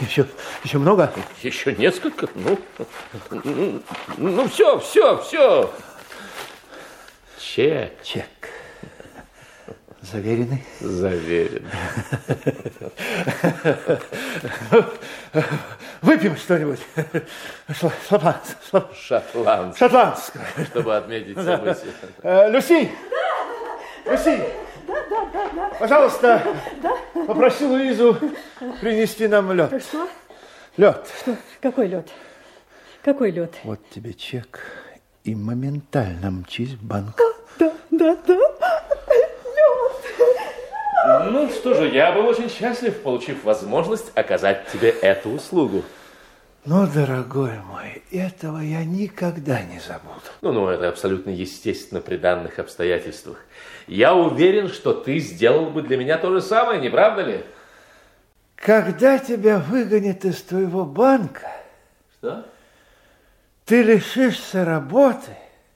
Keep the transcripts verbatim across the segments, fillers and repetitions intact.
Еще, еще много? Еще несколько? Ну, ну, ну все, все, все. Чек. Чек. Заверенный? Заверенный. Выпьем что-нибудь. Шотландское. Шотландское. Чтобы отметить событие. Люси! Люси! Да, да, да, да. Пожалуйста, да. попроси Луизу принести нам лед. Что? Лед. Что? Какой лед? Какой лед? Вот тебе чек и моментально мчись в банк. Да, да, да. Ну что же, я был очень счастлив, получив возможность оказать тебе эту услугу. Ну, дорогой мой, этого я никогда не забуду. Ну, ну, это абсолютно естественно при данных обстоятельствах. Я уверен, что ты сделал бы для меня то же самое, не правда ли? Когда тебя выгонят из твоего банка, что? Ты лишишься работы,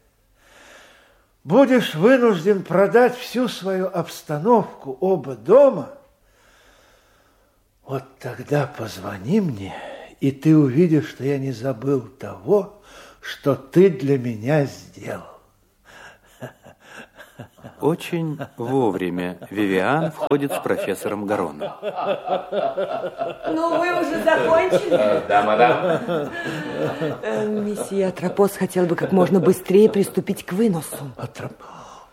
будешь вынужден продать всю свою обстановку, оба дома, вот тогда позвони мне, и ты увидишь, что я не забыл того, что ты для меня сделал. Очень вовремя Вивиан входит с профессором Гароном. Ну, вы уже закончили? Да, мадам. Месье Атропос хотел бы как можно быстрее приступить к выносу. Атропос.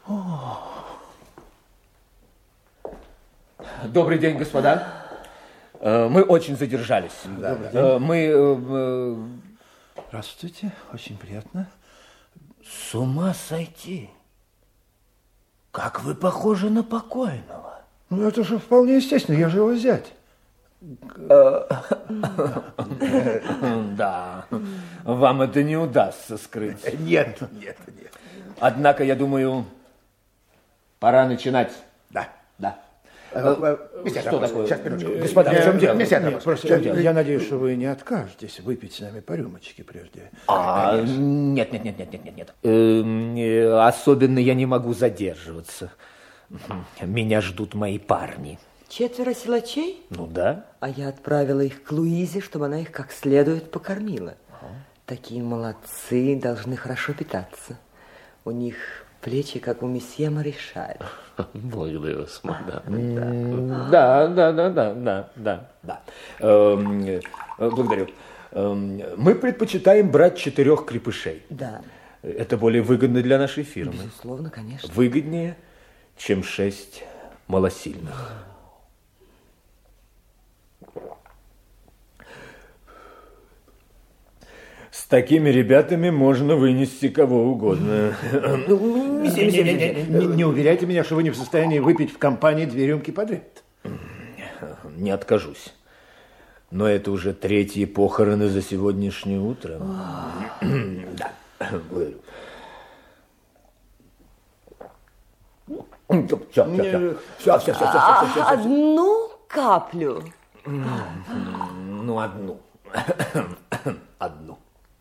Добрый день, господа. Мы очень задержались. Да, да. Мы... Здравствуйте, очень приятно. С ума сойти. Как вы похожи на покойного. Ну, это же вполне естественно, я же его зять. Да, вам это не удастся скрыть. Нет, нет, нет. Однако, я думаю, пора начинать. Да. Да. Что такое? Сейчас, минуточку. Господа, в чем дело? Нет, просто я надеюсь, что вы не откажетесь выпить с нами по рюмочке прежде. А, нет, нет, нет, нет, нет, нет, нет. Э, особенно я не могу задерживаться. Меня ждут мои парни. Четверо силачей? Ну да. А я отправила их к Луизе, чтобы она их как следует покормила. Ага. Такие молодцы, должны хорошо питаться. У них плечи, как у месье Маришаль. Благодарю вас, мадам. Да, да, да, да, да, да, да. Эм, благодарю. Эм, мы предпочитаем брать четырех крепышей. Да. Это более выгодно для нашей фирмы. Безусловно, конечно. Выгоднее, чем шесть малосильных. С такими ребятами можно вынести кого угодно. Не уверяйте меня, что вы не в состоянии выпить в компании две рюмки подряд. Не откажусь. Но это уже третьи похороны за сегодняшнее утро. Да, благодарю. Все, все, все, все, все, все. Одну каплю. Ну, одну. Одну.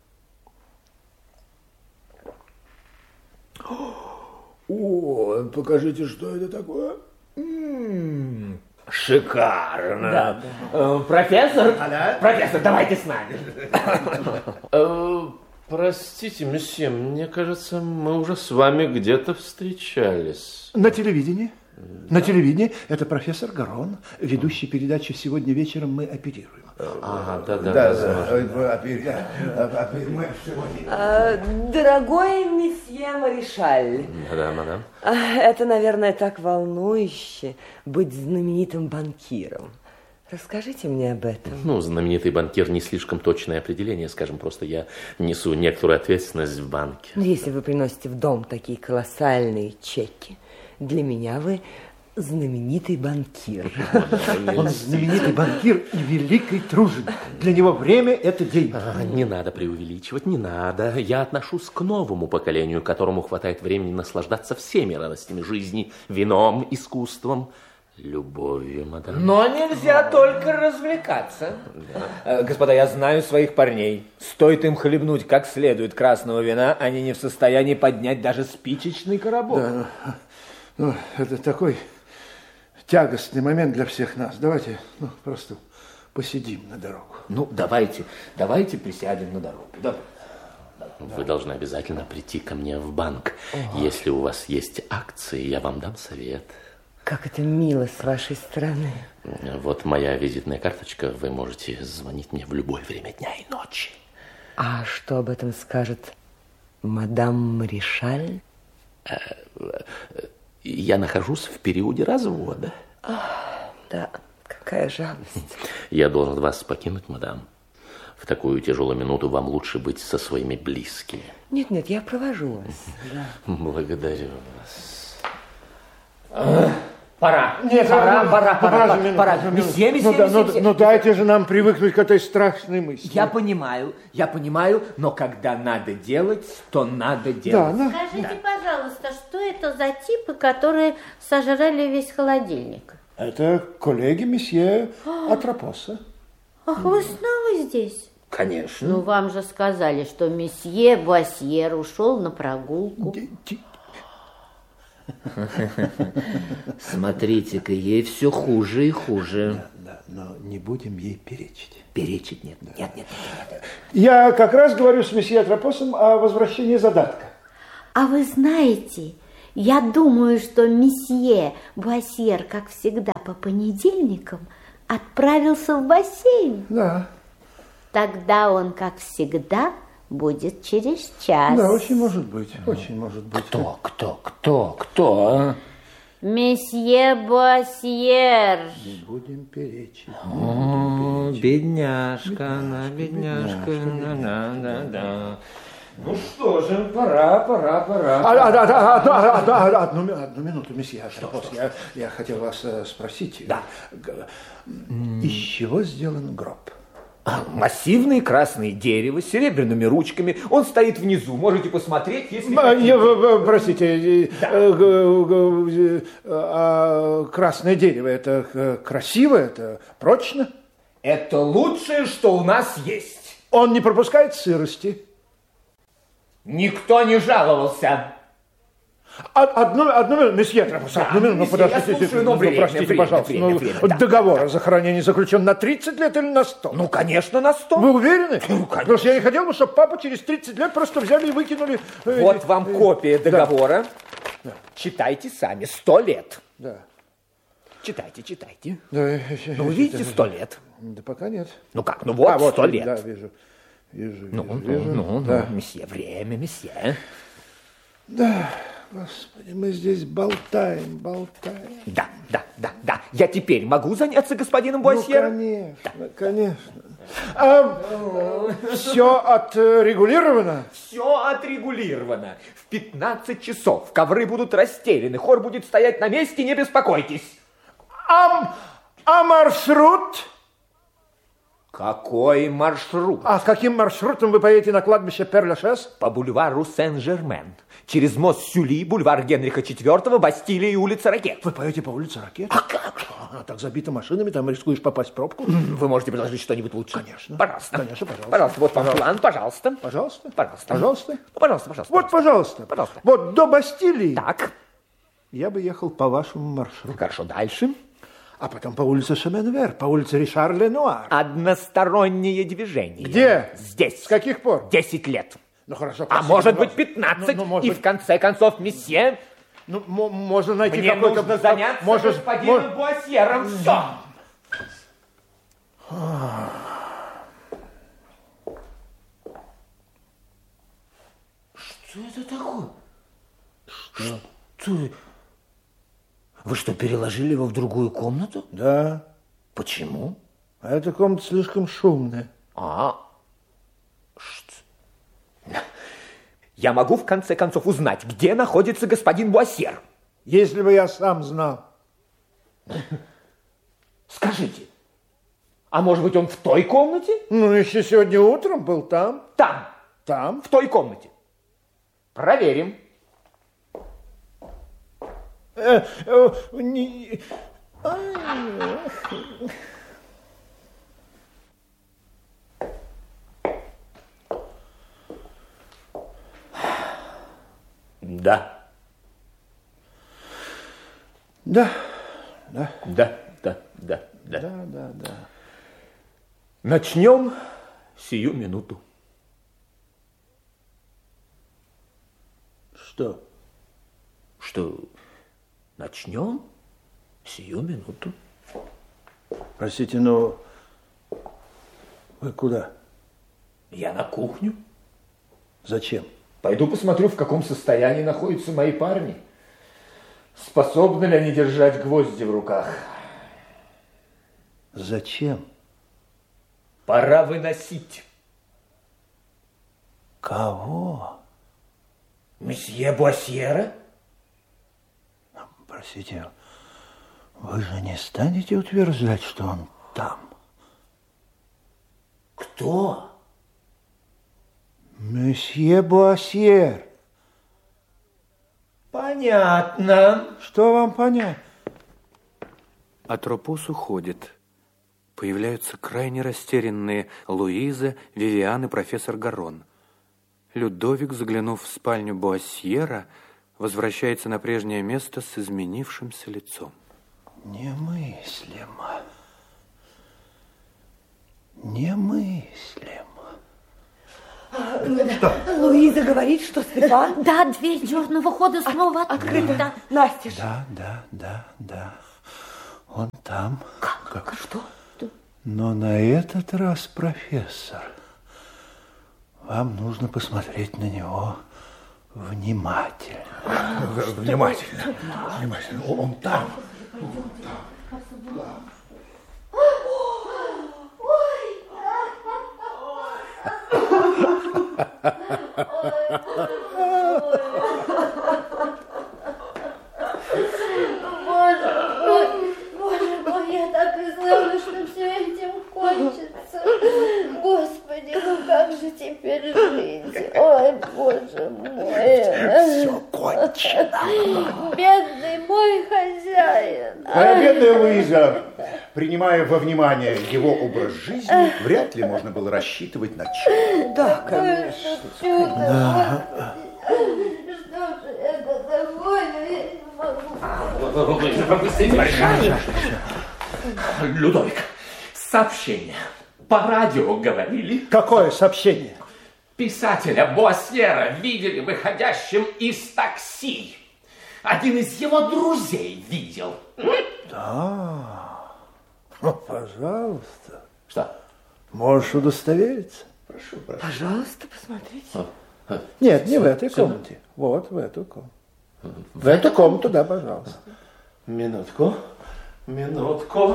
О, покажите, что это такое. М-м, шикарно. Да, да. Профессор, а, профессор, давайте с нами. Простите, месье, мне кажется, мы уже с вами где-то встречались. На телевидении? Да. На телевидении. Это профессор Гарон, ведущий передачи «Сегодня вечером мы оперируем». Ага, да, да, да, да. Дорогой месье Маришаль. Да, мадам. Это, наверное, так волнующе быть знаменитым банкиром. Расскажите мне об этом. Ну, знаменитый банкир не слишком точное определение, скажем, просто я несу некоторую ответственность в банке. Но если вы приносите в дом такие колоссальные чеки, для меня вы знаменитый банкир. Он знаменитый банкир и великий труженик. Для него время – это деньги. А, не надо преувеличивать, не надо. Я отношусь к новому поколению, которому хватает времени наслаждаться всеми радостями жизни, вином, искусством, любовью, мадам. Но нельзя только развлекаться. Да. Господа, я знаю своих парней. Стоит им хлебнуть как следует красного вина, они не в состоянии поднять даже спичечный коробок. Да, ну, это такой тягостный момент для всех нас. Давайте ну, просто посидим на дорогу. Ну, давайте, давайте присядем на дорогу. Давай. Вы должны обязательно прийти ко мне в банк. О. Если у вас есть акции, я вам дам совет. Как это мило с вашей стороны. Вот моя визитная карточка. Вы можете звонить мне в любое время дня и ночи. А что об этом скажет мадам Маришаль? Я нахожусь в периоде развода. Ах, да, какая жалость. Я должен вас покинуть, мадам. В такую тяжелую минуту вам лучше быть со своими близкими. Нет, нет, я провожу вас. Да. Благодарю вас. Пора. Нет, пора, ну, пора, ну, пора, ну, пора, ну, пора. ну, Месье, месье, ну, да, месье, ну, месье. ну дайте же нам привыкнуть к этой страшной мысли. Я понимаю, я понимаю, но когда надо делать, то надо делать. Да, Скажите, да. пожалуйста, что это за типы, которые сожрали весь холодильник? Это коллеги месье Атропоса. Ах, вы снова здесь? Конечно. Ну, вам же сказали, что месье Буассьер ушел на прогулку. Смотрите-ка, ей все хуже и хуже. Да, да, но не будем ей перечить. Перечить нет. Да. Нет, нет, нет, нет. Я как раз говорю с месье Атропосом о возвращении задатка. А вы знаете, я думаю, что месье Буассьер, как всегда по понедельникам, отправился в бассейн. Да. Тогда он, как всегда, будет через час. Да, очень может быть, очень может быть. Кто, кто, кто, кто, а? Месье Буассьер. Не будем перечить. О, бедняжка, она, бедняжка, да, да, да. Ну что же, пора, пора, пора. А, а, да, да, одну, одну, одну, одну минуту, месье Атропос, я, я хотел вас спросить. Да. Из чего сделан гроб? Массивное красное дерево с серебряными ручками. Он стоит внизу. Можете посмотреть, если а, хотите. Я, простите, да. а красное дерево, это красиво, это прочно? Это лучшее, что у нас есть. Он не пропускает сырости? Никто не жаловался. Одну, одну минуту, месье Атропос, да, одну минуту, ну, подождите, слушаю, но ну, время, простите, время, пожалуйста, время, ну, время, да. договор о захоронении заключен на тридцать лет или на сто? Ну, конечно, на сто. Вы уверены? Ну, потому что я не хотел бы, чтобы папу через тридцать лет просто взяли и выкинули. Вот вам копия договора. Да. Читайте сами. Сто лет. Да. Читайте, читайте. Да, ну, вы видите, сто лет. Да пока нет. Ну как, ну вот, а, вот сто лет. Да, вижу. Вижу, ну, вижу, ну, вижу. ну, да. ну, месье, время, месье. Да, господи, мы здесь болтаем, болтаем. Да, да, да, да. Я теперь могу заняться господином Буассьером? Ну, конечно, да. конечно. А, все отрегулировано? Все отрегулировано. В пятнадцать часов ковры будут расстелены, хор будет стоять на месте, не беспокойтесь. А, а маршрут? Какой маршрут? А с каким маршрутом вы поедете на кладбище Пер-Лашез? По бульвару Сен-Жермен. Через мост Сюли, бульвар Генриха четвёртого, Бастилия и улица Ракет. Вы поедете по улице Ракет? А как? А, так забито машинами, там рискуешь попасть в пробку. Вы можете предложить что-нибудь лучше? Конечно. Пожалуйста. Конечно, пожалуйста. Пожалуйста, вот вам пожалуйста. план, пожалуйста. Пожалуйста. Пожалуйста. Пожалуйста. Ну, пожалуйста, пожалуйста. Вот, пожалуйста. Пожалуйста. Вот до Бастилии. Так. Я бы ехал по вашему маршруту. Хорошо, дальше. А потом по улице Шеменвер, по улице Ришар-Ленуар. Одностороннее движение. Где? Здесь. С каких пор? Десять лет. Ну, хорошо. А может быть, пятнадцать. Ну, ну, может и быть... в конце концов, месье... Ну, можно найти Мне какой-то... нужно заняться может, господином может... Буассьером. Все. Что это такое? Что? Что? Вы что, переложили его в другую комнату? Да. Почему? А эта комната слишком шумная. А, что? Я могу в конце концов узнать, где находится господин Буассьер? Если бы я сам знал. Скажите, а может быть он в той комнате? Ну, еще сегодня утром был там. Там? Там. В той комнате. Проверим. Э, э, не... Да. Да, да. Да, да, да, да. Да, да, да. Начнем сию минуту. Что? Что? Начнем сию минуту. Простите, но вы куда? Я на кухню. Зачем? Пойду посмотрю, в каком состоянии находятся мои парни. Способны ли они держать гвозди в руках? Зачем? Пора выносить. Кого? Месье Буасьера? Простите, вы же не станете утверждать, что он там? Кто? Месье Буасьер. Понятно. Что вам понять? Атропос уходит. Появляются крайне растерянные Луиза, Вивиан и профессор Гаррон. Людовик, заглянув в спальню Буасьера, возвращается на прежнее место с изменившимся лицом. Немыслимо. Немыслимо. Луиза говорит, что Стефан... Да, дверь черного хода снова открыта. Настежь. Да, да, да, да. Он там. Как? как? Что? Но на этот раз, профессор, вам нужно посмотреть на него внимательно. Внимательно. Внимательно. Он там. Боже мой, я так и знала, что все этим кончится. Господи, ну как же теперь жить? Ой, боже мой. Все кончено. Бедный мой хозяин. Моя бедная Луиза, принимая во внимание его образ жизни, вряд ли можно было рассчитывать на чудо. Да, конечно. Чудо. Да. Что же это такое? Я не могу. Пропустите, Марьяна. Людовик, сообщение. По радио говорили. Какое сообщение? Писателя Буасьера видели выходящим из такси. Один из его друзей видел. Да. Ну, пожалуйста. Что? Можешь удостовериться? Прошу, прошу. Пожалуйста, посмотрите. А, а, Нет, не все, в этой все. комнате. Вот, в эту комнату. В эту комнату, да, пожалуйста. Минутку. Минутку.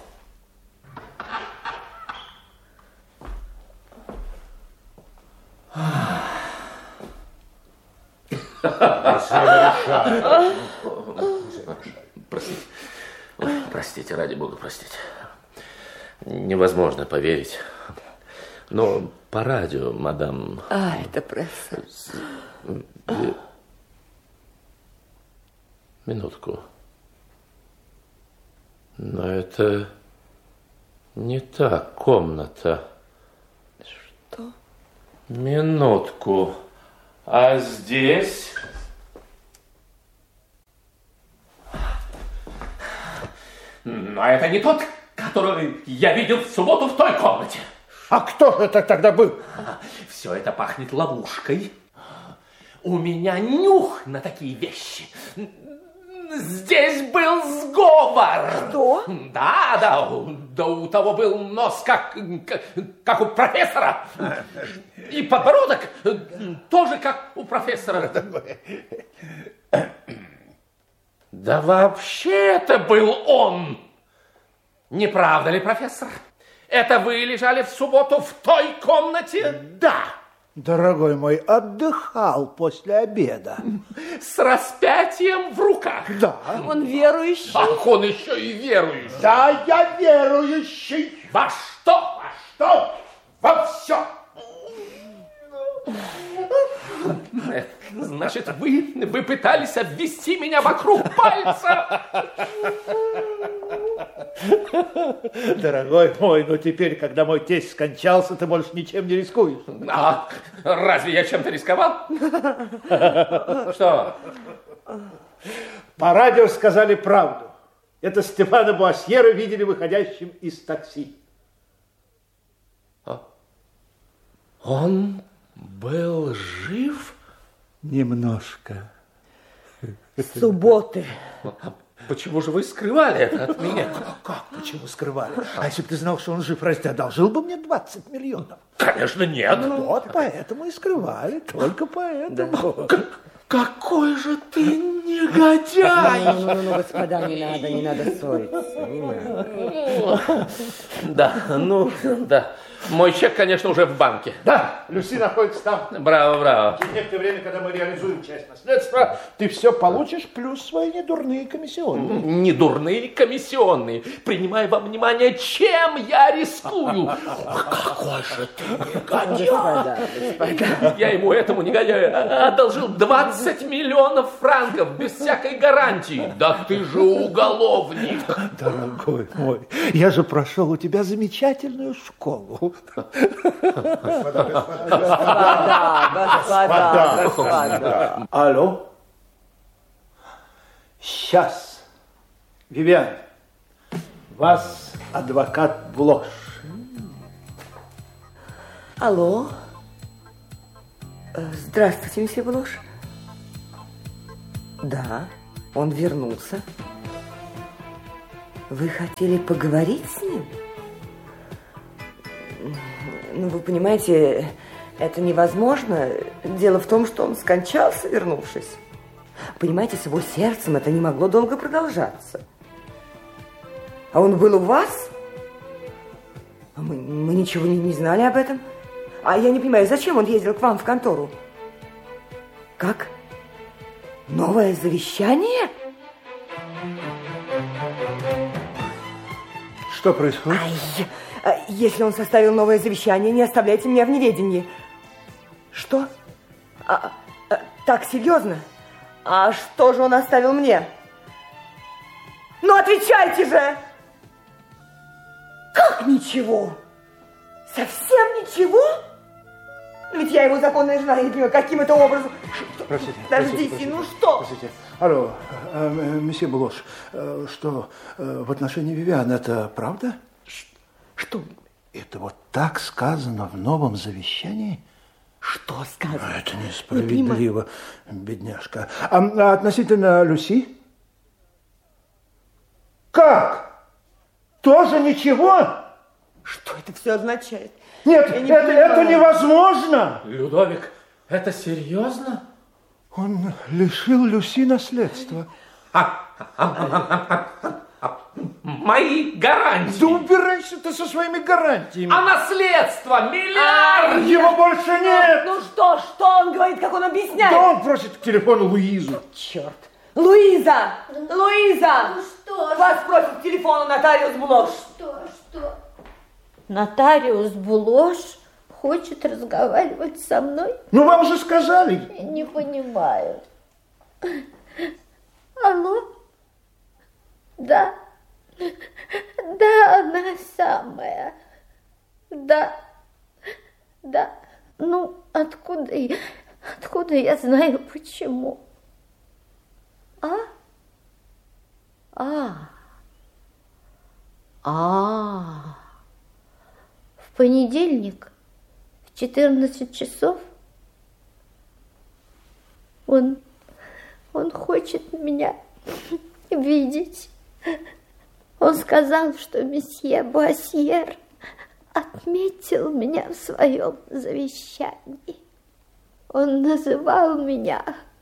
Простите. Ой, простите, ради бога, простите. Невозможно поверить. Но по радио, мадам... А, это пресса. Минутку. Но это не та комната. Что? Минутку. А здесь... Но это не тот, который я видел в субботу в той комнате. А кто это тогда был? Все это пахнет ловушкой. У меня нюх на такие вещи. Здесь был сговор. Что? Да, да, да у того был нос, как, как, как у профессора. И подбородок тоже, как у профессора. Да вообще это был он. Не правда ли, профессор? Это вы лежали в субботу в той комнате? Да. Дорогой мой, отдыхал после обеда. С распятием в руках. Да. Он верующий. Ах, он еще и верующий. Да, я верующий. Во что? Во что? Во все. Значит, вы, вы пытались обвести меня вокруг пальца. Дорогой мой, ну теперь, когда мой тесть скончался, ты больше ничем не рискуешь. А разве я чем-то рисковал? Что? По радио сказали правду. Это Стефана Буасьера видели выходящим из такси. Он был жив? Немножко. С субботы. Почему же вы скрывали это от меня? Как? Почему скрывали? А если бы ты знал, что он жив, разве ты одолжил бы мне двадцать миллионов? Конечно, нет. Ну, вот поэтому и скрывали, только поэтому. Да. Какой же ты негодяй! Ну, ну, ну, ну, господа, не надо, не надо ссориться, не надо. Да, ну, да. Мой чек, конечно, уже в банке. Да, Люси находится там. Браво, браво. Через некоторое время, когда мы реализуем часть наследства, ты все получишь, плюс свои недурные комиссионные. Недурные комиссионные. Принимая во внимание, чем я рискую. Какой же ты негодяй. Господа, господа. Я ему, этому негодяю, одолжил двадцать миллионов франков без всякой гарантии. Да ты же уголовник. Дорогой мой, я же прошел у тебя замечательную школу. Господа, господа, господа. Алло? Сейчас. Вивиан, вас адвокат Блош. Алло. Здравствуйте, месье Блош. Да, он вернулся. Вы хотели поговорить с ним? Ну, вы понимаете, это невозможно. Дело в том, что он скончался, вернувшись. Понимаете, с его сердцем это не могло долго продолжаться. А он был у вас? Мы, мы ничего не, не знали об этом. А я не понимаю, зачем он ездил к вам в контору? Как? Новое завещание? Что происходит? Ай, если он составил новое завещание, не оставляйте меня в неведении. Что? А, а, так, серьезно? А что же он оставил мне? Ну, отвечайте же! Как ничего? Совсем ничего? Ведь я его законная жена, я не понимаю, каким это образом... Простите. Подождите, простите, ну что? Простите. Алло, э, месье Блош, э, что э, в отношении Вивиан это правда? Что? Это вот так сказано в новом завещании? Что сказано? Это несправедливо, не бедняжка. А, а относительно Люси? Как? Тоже ничего? Что это все означает? Нет, это, это невозможно. Людовик, это серьезно? Он лишил Люси наследства. Мои гарантии. Да убирайся ты со своими гарантиями. А наследство? Миллиард! Его больше нет. Ну что, что он говорит, как он объясняет? Да он просит к телефону Луизу. Черт. Луиза! Луиза! Ну что? Вас просит к телефону нотариус Блош. Что, что? Нотариус Блош хочет разговаривать со мной? Ну, вам же сказали. Не понимаю. Алло? Да. Да, она самая. Да. Да. Ну, откуда я, откуда я знаю, почему? А? А. А. В понедельник в четырнадцать часов он, он хочет меня видеть. Он сказал, что месье Буассьер отметил меня в своем завещании. Он называл меня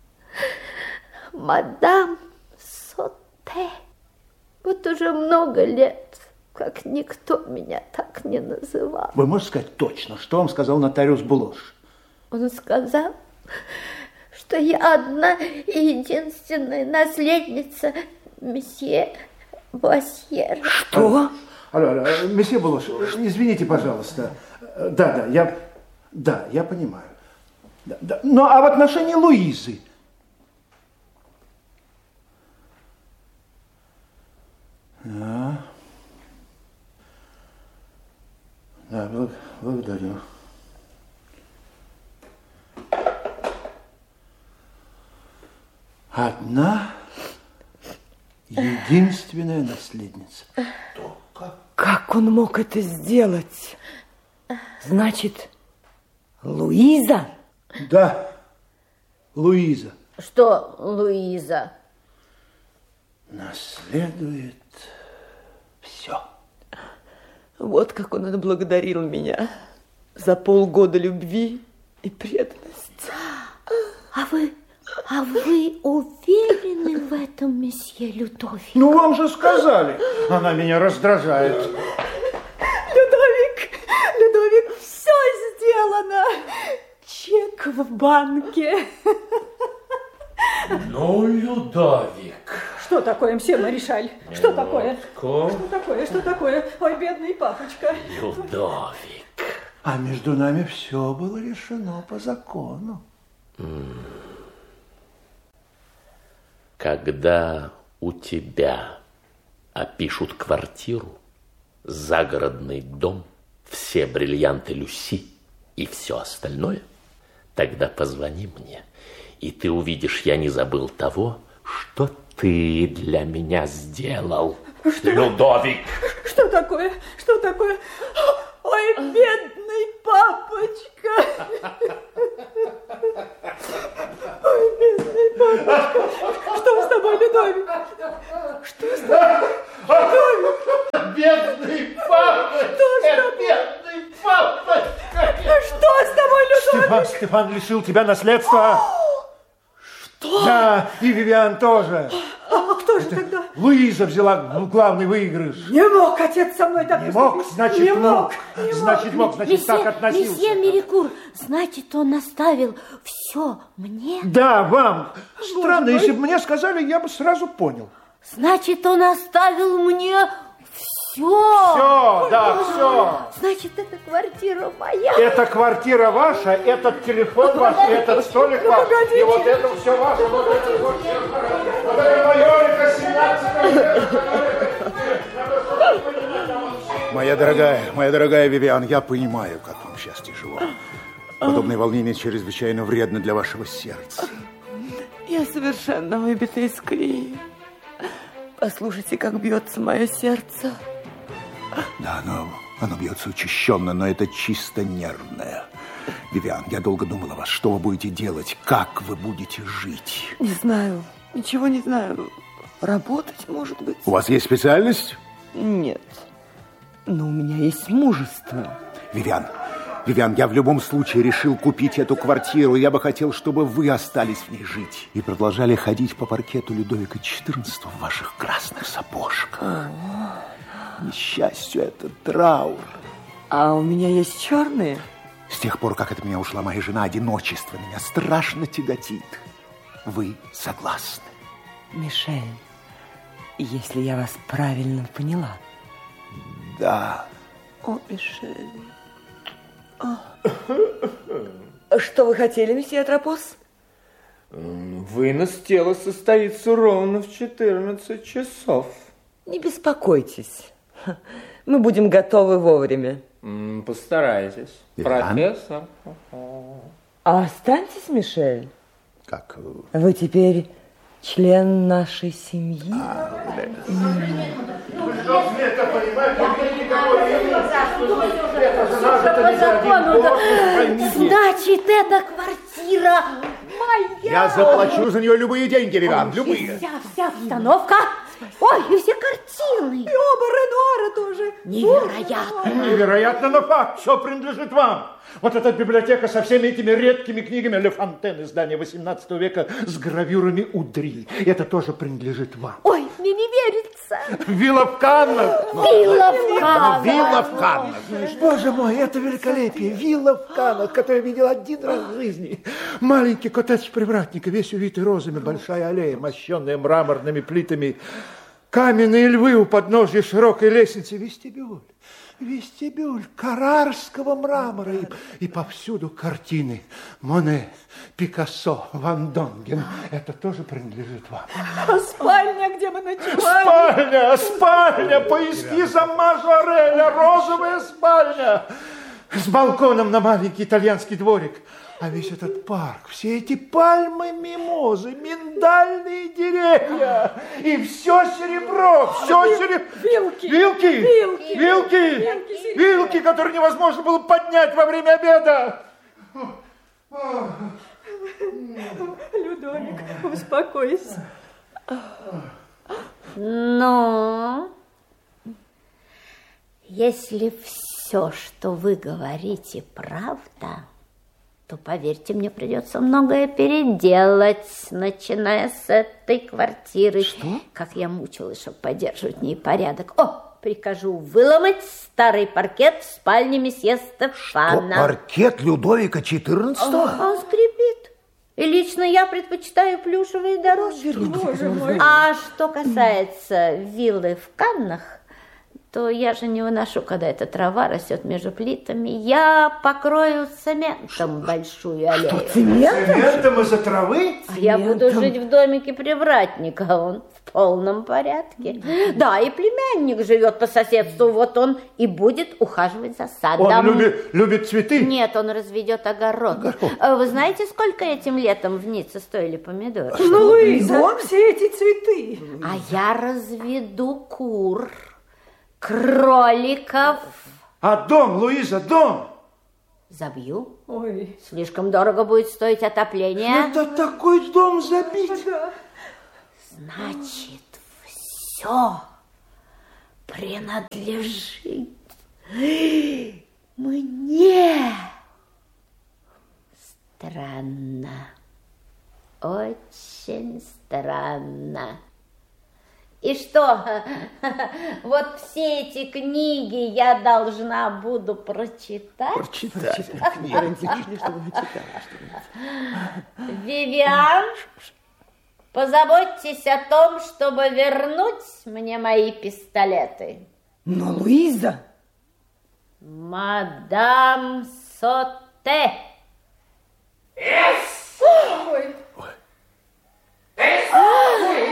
мадам Соте. Вот уже много лет, как никто меня так не называл. Вы можете сказать точно, что вам сказал нотариус Блош? Он сказал, что я одна и единственная наследница месье Буассьер. Что? Алло, алло, месье Блош, извините, пожалуйста. Да, да, я, да, я понимаю. Да, да. Но а в отношении Луизы? Да. Да, благодарю. Одна единственная наследница. Как он мог это сделать? Значит, Луиза? Да, Луиза. Что, Луиза? Наследует все. Вот как он отблагодарил меня за полгода любви и преданности. А вы, а вы уверены в этом, месье Людовик? Ну, вам же сказали. Она меня раздражает. Людовик, Людовик, все сделано. Чек в банке. Ну, Людовик. Что такое, мсье Маришаль? Что такое? Ко? Что такое? Что такое? Ой, бедный папочка. Людовик. А между нами все было решено по закону. Когда у тебя опишут квартиру, загородный дом, все бриллианты Люси и все остальное, тогда позвони мне, и ты увидишь, я не забыл того, что ты для меня сделал, что? Людовик. Что такое? Что такое? Ой, бедный папочка. Ой, бедный папочка. Что с тобой, Людовик? Что с тобой? Людовик? Бедный папочка. Что с тобой? Бедный папочка. Что с тобой, Людовик? Стефан, Стефан лишил тебя наследства. Что? Да, и Вивиан тоже. А кто же тогда? Луиза взяла главный выигрыш. Не мог отец со мной так Не поступить. мог, значит не мог. мог. Не Значит мог, значит месье, так относился. Месье Мерикур, значит, он оставил все мне? Да, вам. Странно, мой. если бы мне сказали, я бы сразу понял. Значит, он оставил мне все. Все, да, все. Значит, эта квартира моя. Эта квартира ваша, этот телефон ваш, этот столик ваш. И вот это все ваше, вот это вот все. Вот это мое, семнадцатого. Моя дорогая, моя дорогая Вивиан, я понимаю, как вам сейчас тяжело. Подобное волнение чрезвычайно вредно для вашего сердца. Я совершенно выбита из колеи. Послушайте, как бьется мое сердце. Да, оно, оно бьется учащенно, но это чисто нервное. Вивиан, я долго думал о вас. Что вы будете делать? Как вы будете жить? Не знаю. Ничего не знаю. Работать, может быть? У вас есть специальность? Нет. Но у меня есть мужество. Вивиан, Вивиан, я в любом случае решил купить эту квартиру. Я бы хотел, чтобы вы остались в ней жить. И продолжали ходить по паркету Людовика четырнадцатого в ваших красных сапожках. Несчастью, это траур. А у меня есть черные? С тех пор, как от меня ушла моя жена, одиночество меня страшно тяготит. Вы согласны? Мишель, если я вас правильно поняла. Да. О, Мишель. О. Что вы хотели, месье Атропос? Вынос тела состоится ровно в четырнадцать часов. Не беспокойтесь. Мы будем готовы вовремя. Постарайтесь. Вивиан? Профессор. А останьтесь, Мишель. Как? Вы теперь член нашей семьи. Значит, эта квартира моя. Я заплачу за нее любые деньги, Вивиан, любые. Вся, вся обстановка. Ой, и все картины. И оба Ренуара тоже. Невероятно. Невероятно, но факт. Все принадлежит вам. Вот эта библиотека со всеми этими редкими книгами Ле Фонтен, издание восемнадцатого века с гравюрами Удри. Это тоже принадлежит вам. Ой, мне не верится. Вилла в Каннах. Вилла в Каннах. Вилла в Каннах. Боже мой, это великолепие. Вилла в Каннах, которую я видел один раз в жизни. Маленький коттедж привратника, весь увитый розами, большая аллея, мощенная мраморными плитами. Каменные львы у подножья широкой лестницы. Вестибюль. Вестибюль карарского мрамора. И, и повсюду картины. Моне, Пикассо, Ван Донген. Это тоже принадлежит вам. А спальня, где мы ночевали? Спальня, спальня, по эскизам Мажореля, розовая спальня. С балконом на маленький итальянский дворик. А весь этот парк, все эти пальмы, мимозы, миндальные деревья, и все серебро, все серебро. Вилки. Вилки. Вилки. Вилки. Вилки. Вилки, которые невозможно было поднять во время обеда. Людовик, успокойся. Но если все, что вы говорите, правда, то, поверьте, мне придется многое переделать, начиная с этой квартиры. Что? Как я мучилась, чтобы поддерживать в ней порядок. О, прикажу выломать старый паркет в спальне месье Стефана. Что, паркет Людовика четырнадцатого? Он скрипит. И лично я предпочитаю плюшевые дорожки. Боже мой. А что касается виллы в Каннах, то я же не выношу, когда эта трава растет между плитами. Я покрою цементом большую аллею. Что, цементом? Цементом из-за травы? А я буду жить в домике привратника, он в полном порядке. Да, и племянник живет по соседству, вот он и будет ухаживать за садом. Он любит, любит цветы? Нет, он разведет огород. огород. Вы знаете, сколько этим летом в Ницце стоили помидоры? А ну, Луиза, вон все эти цветы. А я разведу кур, кроликов. А дом, Луиза, дом? Забью. Ой. Слишком дорого будет стоить отопление. Это такой дом забить. Да. Значит, все принадлежит мне. Странно. Очень странно. И что, вот все эти книги я должна буду прочитать? Прочитать. Вивиан, позаботьтесь о том, чтобы вернуть мне мои пистолеты. Но, Луиза... Мадам Соте.